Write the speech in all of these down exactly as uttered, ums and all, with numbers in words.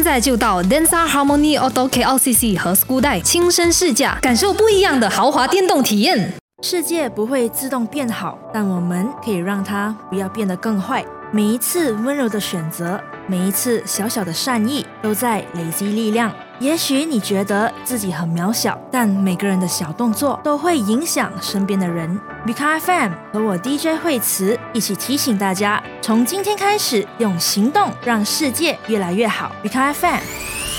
在就到 Densa Harmony Auto K L C C 和 Skudai 亲身试驾，感受不一样的豪华电动体验。 世界不会自动变好，但我们可以让它不要变得更坏。每一次温柔的选择，每一次小小的善意，都在累积力量。也许你觉得自己很渺小，但每个人的小动作都会影响身边的人。B K F M 和我 D J 惠慈一起提醒大家，从今天开始，用行动让世界越来越好。B K F M。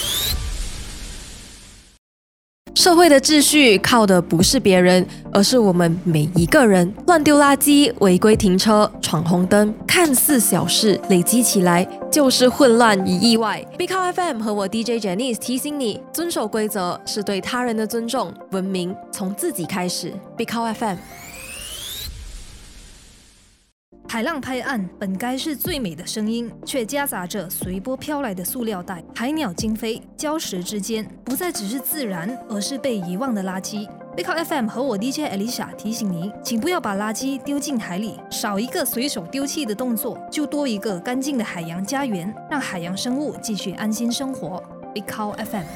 社会的秩序靠的不是别人，而是我们每一个人。乱丢垃圾、违规停车、闯红灯，看似小事，累积起来就是混乱与意外。B K F M 和我 D J Janice 提醒你，遵守规则是对他人的尊重，文明从自己开始。B K F M。 海浪拍岸本该是最美的声音，却夹杂着随波飘来的塑料袋、海鸟惊飞，礁石之间不再只是自然，而是被遗忘的垃圾。B K F M 和我 D J Alicia 提醒您，请不要把垃圾丢进海里，少一个随手丢弃的动作，就多一个干净的海洋家园，让海洋生物继续安心生活。B K F M。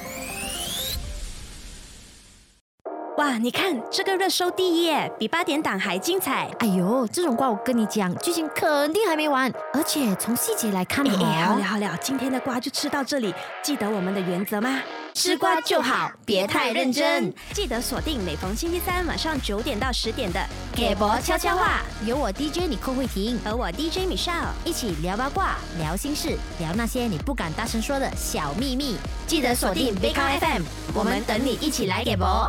哇，你看这个热搜第一耶，比八点档还精彩。 哎呦，这种瓜我跟你讲，剧情肯定还没完，而且从细节来看， 哎哎，好了好了，今天的瓜就吃到这里。记得我们的原则吗？吃瓜就好，别太认真。记得锁定每逢星期三晚上九点到十点的《给博悄悄话》， 有我 D J 你寇慧婷和我 D J Michelle 一起聊八卦、聊心事、聊那些你不敢大声说的小秘密。 记得锁定 B K F M， 我们等你一起来给博。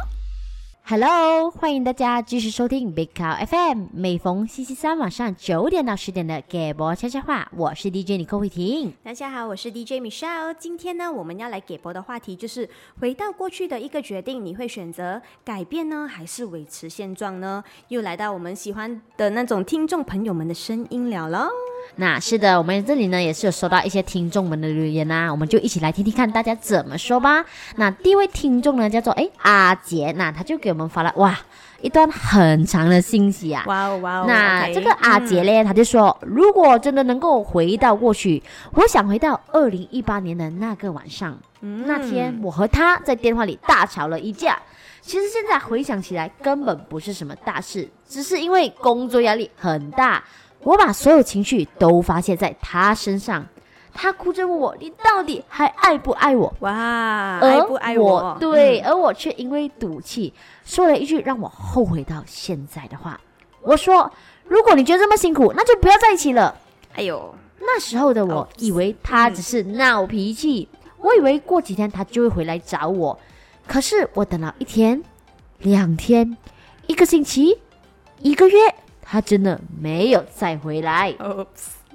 Hello， 欢迎大家继续收听 B K F M， 每逢星期三晚上九点到十点的给博悄悄话，我是 D J 李寇慧婷。 大家好，我是 D J Michelle。今天呢，我们要来给博的话题就是回到过去的一个决定，你会选择改变呢，还是维持现状呢？又来到我们喜欢的那种听众朋友们的声音了咯。 那是的，我们这里呢也是有收到一些听众们的留言啊，我们就一起来听听看大家怎么说吧。那第一位听众呢叫做哎阿杰，那他就给我们发了哇一段很长的信息啊。 哇哦哇哦！ 那 okay, 这个阿杰呢、嗯，他就说，如果真的能够回到过去，我想回到二零一八年的那个晚上、嗯，那天我和他在电话里大吵了一架。其实现在回想起来，根本不是什么大事，只是因为工作压力很大。我把所有情绪都发泄在他身上，他哭着问我：“你到底还爱不爱我？” 哇，爱不爱我？ 对、嗯，而我却因为赌气说了一句让我后悔到现在的话。我说：“如果你觉得这么辛苦，那就不要在一起了。” 哎呦， 那时候的我以为他只是闹脾气，嗯、我以为过几天他就会回来找我。可是我等了一天、两天、一个星期、一个月。他真的没有再回来。 Oops,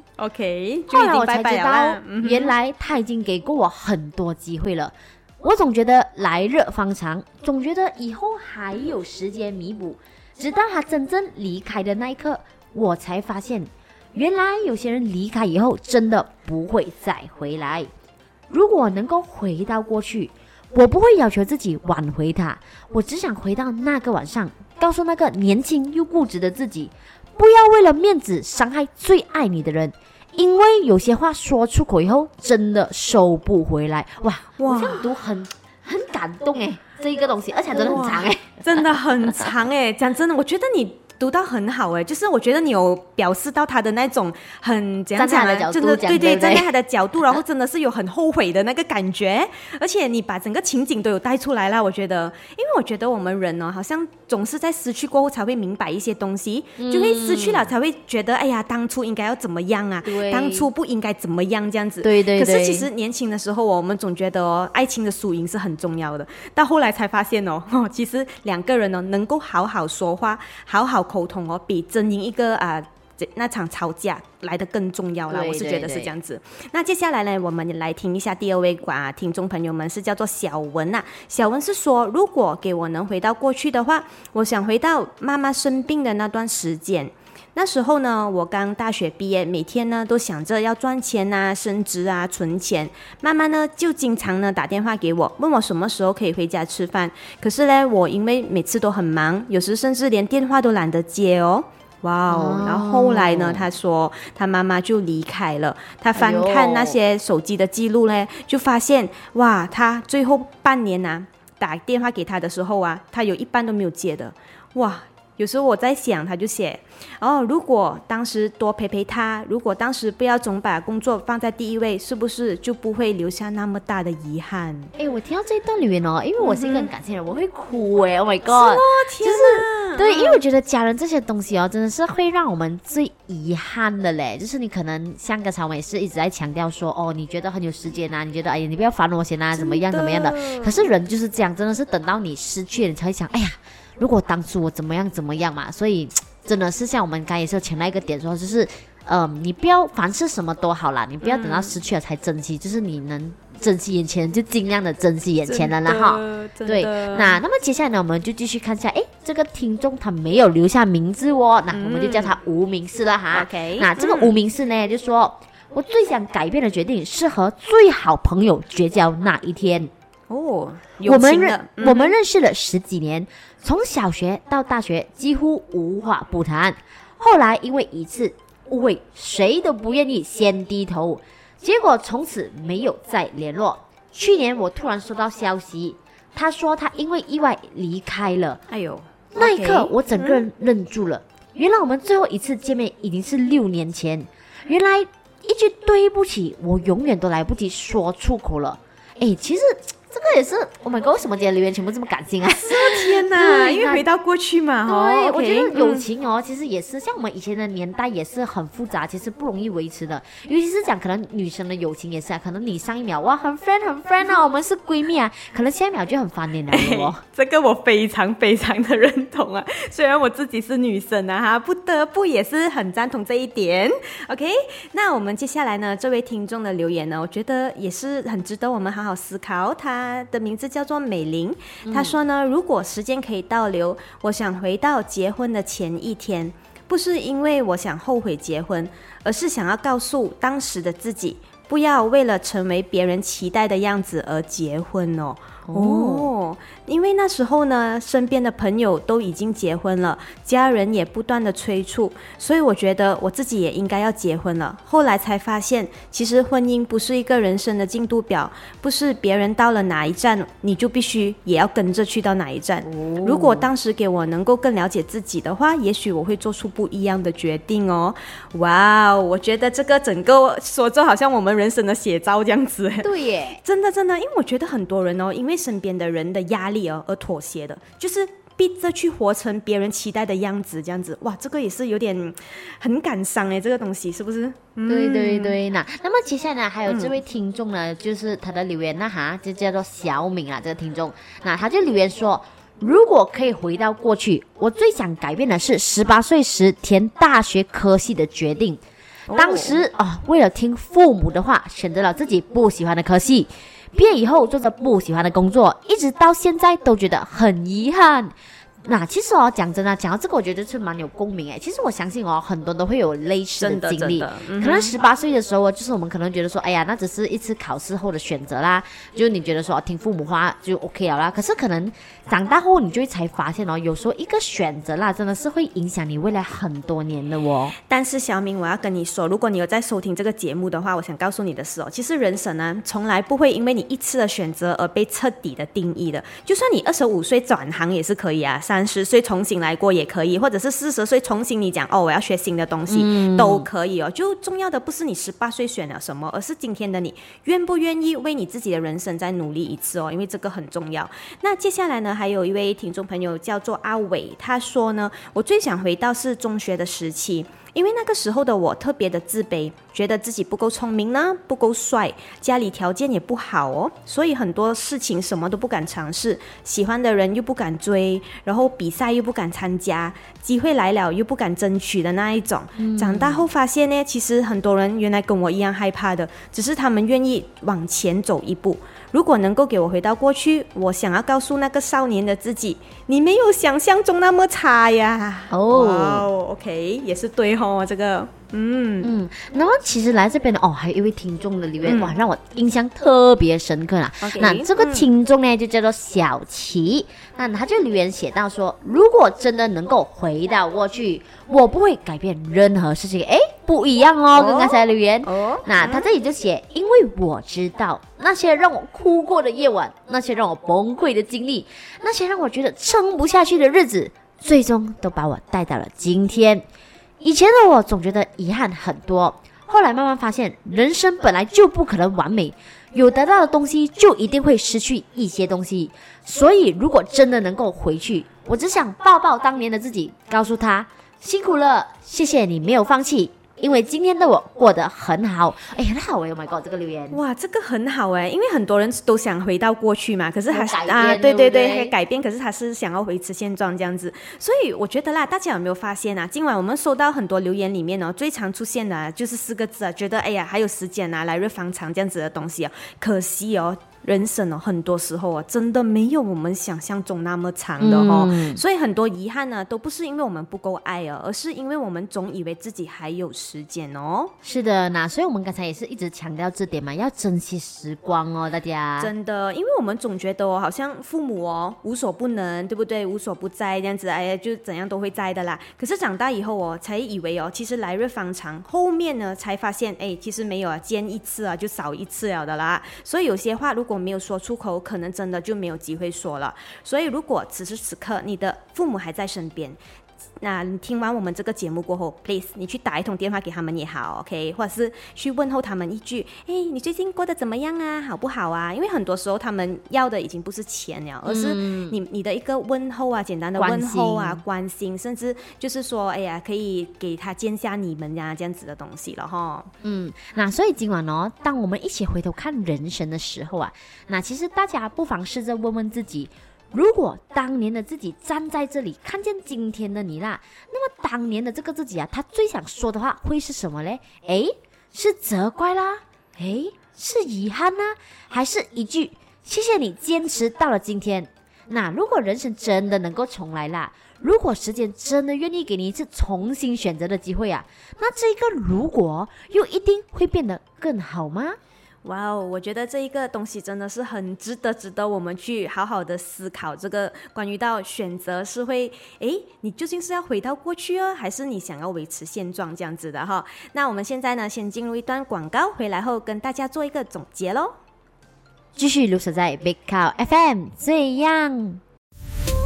OK， 后来我才知道，原来他已经给过我很多机会了。我总觉得来日方长，总觉得以后还有时间弥补。直到他真正离开的那一刻，我才发现，原来有些人离开以后真的不会再回来。如果能够回到过去，我不会要求自己挽回他，我只想回到那个晚上，告诉那个年轻又固执的自己，不要为了面子伤害最爱你的人，因为有些话说出口以后真的收不回来。哇，哇我这样读很很感动哎，这一个东西，而且真的很长哎， 真的很长哎。讲真的，我觉得你读到很好哎，就是我觉得你有表示到他的那种很怎样讲呢？真的对对，站在他的角度，然后真的是有很后悔的那个感觉，而且你把整个情景都有带出来了。我觉得，因为我觉得我们人呢，好像总是在失去过后才会明白一些东西，嗯、就会失去了才会觉得，哎呀，当初应该要怎么样啊？当初不应该怎么样这样子。 对对对。 可是其实年轻的时候，我们总觉得哦，爱情的输赢是很重要的。到后来才发现哦，哦其实两个人呢、哦，能够好好说话，好好沟通哦，比真赢一个啊、呃、那场吵架来得更重要啦。我是觉得是这样子。那接下来呢，我们来听一下第二位啊听众朋友们是叫做小文啊。小文是说，如果给我能回到过去的话，我想回到妈妈生病的那段时间。那时候呢，我刚大学毕业，每天呢都想着要赚钱啊、升职啊、存钱。妈妈呢就经常呢打电话给我，问我什么时候可以回家吃饭。可是呢，我因为每次都很忙，有时甚至连电话都懒得接哦。 哇哦！然后后来呢？他说他妈妈就离开了。他翻看那些手机的记录呢，就发现哇，他最后半年啊，打电话给他的时候啊，他有一半都没有接的。哇！有时候我在想，他就写哦，如果当时多陪陪他，如果当时不要总把工作放在第一位，是不是就不会留下那么大的遗憾？ 哎，我听到这一段留言哦，因为我是一个很感性的人，嗯、我会哭哎 ，Oh my god！ 天哪！ 就是对，因为我觉得家人这些东西哦，真的是会让我们最遗憾的嘞。就是你可能像刚才我们也是一直在强调说，哦，你觉得很有时间啊，你觉得哎呀，你不要烦我先啊，怎么样怎么样的。可是人就是这样，真的是等到你失去了，你才会想，哎呀。如果当初我怎么样怎么样嘛，所以真的是像我们刚才也是有强调一个点说，就是呃，你不要凡事什么都好啦，你不要等到失去了才珍惜，嗯、就是你能珍惜眼前就尽量的珍惜眼前人了哈。对，那那么接下来呢，我们就继续看一下，哎，这个听众他没有留下名字哦，那我们就叫他无名氏了哈。 OK， 那这个无名氏呢，就说我最想改变的决定是和最好朋友绝交那一天。 哦， 我们认、嗯、我们认识了十几年，从小学到大学几乎无话不谈。后来因为一次误会，谁都不愿意先低头，结果从此没有再联络。去年我突然收到消息，他说他因为意外离开了。 哎呦， 那一刻我整个人愣住了。嗯、原来我们最后一次见面已经是六年前。原来一句对不起，我永远都来不及说出口了。哎，其实。这个也是 ，Oh my god， 为什么今天留言全部这么感性啊？ 是天哪，因为回到过去嘛， 对， okay, 我觉得友情哦，嗯、其实也是像我们以前的年代也是很复杂，其实不容易维持的。尤其是讲可能女生的友情也是啊，可能你上一秒哇很 friend 很 friend 啊，我们是闺蜜啊，可能下一秒就很翻脸了哦、哎。 这个我非常非常的认同啊，虽然我自己是女生啊哈，不得不也是很赞同这一点。OK， 那我们接下来呢，这位听众的留言呢，我觉得也是很值得我们好好思考。他他的名字叫做美玲，他说呢，如果时间可以倒流，我想回到结婚的前一天，不是因为我想后悔结婚，而是想要告诉当时的自己，不要为了成为别人期待的样子而结婚哦。哦，因为那时候呢，身边的朋友都已经结婚了，家人也不断的催促，所以我觉得我自己也应该要结婚了。后来才发现，其实婚姻不是一个人生的进度表，不是别人到了哪一站，你就必须也要跟着去到哪一站。哦、如果当时给我能够更了解自己的话，也许我会做出不一样的决定哦。哇，我觉得这个整个说着好像我们人生的写照这样子。 对耶， 真的真的，因为我觉得很多人哦，因为身边的人的压力而妥协的，就是逼着去活成别人期待的样子，这样子，哇，这个也是有点很感伤哎，这个东西是不是？ 嗯、对对对，那那么接下来呢，还有这位听众呢，嗯、就是他的留言呢哈，就叫做小敏啊，这个听众，那他就留言说，如果可以回到过去，我最想改变的是十八岁时填大学科系的决定。当时啊、哦，为了听父母的话，选择了自己不喜欢的科系。毕业以后做着不喜欢的工作，一直到现在都觉得很遗憾。那其实哦，讲真的，讲到这个，我觉得是蛮有共鸣诶。其实我相信哦，很多人都会有类似的经历。嗯、可能十八岁的时候，就是我们可能觉得说，哎呀，那只是一次考试后的选择啦，就你觉得说、哦、听父母话就 OK 了啦。可是可能长大后，你就会才发现哦，有时候一个选择啦，真的是会影响你未来很多年的哦。 但是小敏，我要跟你说，如果你有在收听这个节目的话，我想告诉你的是哦，其实人生呢，从来不会因为你一次的选择而被彻底的定义的。就算你二十五岁转行也是可以啊，三十岁重新来过也可以，或者是四十岁重新你讲哦，我要学新的东西、嗯、都可以哦。就重要的不是你十八岁选了什么，而是今天的你愿不愿意为你自己的人生再努力一次哦，因为这个很重要。那接下来呢，还有一位听众朋友叫做阿伟，他说呢，我最想回到是中学的时期。因为那个时候的我特别的自卑，觉得自己不够聪明呢，不够帅，家里条件也不好哦，所以很多事情什么都不敢尝试，喜欢的人又不敢追，然后比赛又不敢参加，机会来了又不敢争取的那一种、嗯、长大后发现呢，其实很多人原来跟我一样害怕的，只是他们愿意往前走一步。如果能够给我回到过去，我想要告诉那个少年的自己，你没有想象中那么差呀。哦、oh. wow, OK， 也是对吼。 哦，这个。嗯嗯，然后其实来这边的哦，还有一位听众的留言、 嗯、 哇，让我印象特别深刻啊。 Okay, 那这个听众呢、嗯、就叫做小琪，那他就留言写到说，如果真的能够回到过去，我不会改变任何事情。诶，不一样哦，跟刚才的留言。哦，那他这里就写，因为我知道那些让我哭过的夜晚，那些让我崩溃的经历，那些让我觉得撑不下去的日子，最终都把我带到了今天。以前的我总觉得遗憾很多，后来慢慢发现人生本来就不可能完美，有得到的东西就一定会失去一些东西，所以如果真的能够回去，我只想抱抱当年的自己，告诉他辛苦了，谢谢你没有放弃，因为今天的我过得很好。哎，很好哎 ，Oh my god， 这个留言， 哇，这个很好哎，因为很多人都想回到过去嘛，可是还是啊， 对对对， 对改变，可是他是想要维持现状这样子，所以我觉得啦，大家有没有发现啊？今晚我们收到很多留言里面哦，最常出现的、啊、就是四个字啊，觉得哎呀还有时间啊，来日方长这样子的东西哦，可惜哦。人生哦，很多时候哦，真的没有我们想象中那么长的哦，嗯、所以很多遗憾呢，都不是因为我们不够爱哦，而是因为我们总以为自己还有时间哦。 是的，那所以我们刚才也是一直强调这点嘛，要珍惜时光哦，大家。 真的，因为我们总觉得哦，好像父母哦无所不能，对不对？无所不在这样子，哎呀，就怎样都会在的啦。可是长大以后哦，才以为哦，其实来日方长，后面呢才发现，哎，其实没有啊，见一次啊就少一次了的啦。所以有些话如果没有说出口，可能真的就没有机会说了。所以如果此时此刻你的父母还在身边，那你听完我们这个节目过后 please 你去打一通电话给他们也好 OK， 或者是去问候他们一句，哎，你最近过得怎么样啊，好不好啊？因为很多时候他们要的已经不是钱了，而是你你的一个问候啊，简单的问候啊，关心，关心甚至就是说哎呀可以给他见下你们呀、啊、这样子的东西了齁。 嗯，那所以今晚哦，当我们一起回头看人生的时候啊，那其实大家不妨试着问问自己，如果当年的自己站在这里看见今天的你啦，那么当年的这个自己啊，他最想说的话会是什么嘞？诶，是责怪啦？诶，是遗憾呢？还是一句谢谢你坚持到了今天？那如果人生真的能够重来啦，如果时间真的愿意给你一次重新选择的机会啊，那这个如果又一定会变得更好吗？ 哇哦，我觉得这一个东西真的是很值得值得我们去好好的思考，这个关于到选择是会诶你究竟是要回到过去啊，还是你想要维持现状这样子的哈。那我们现在呢先进入一段广告，回来后跟大家做一个总结咯。 继续留守在 Big Cow F M 这样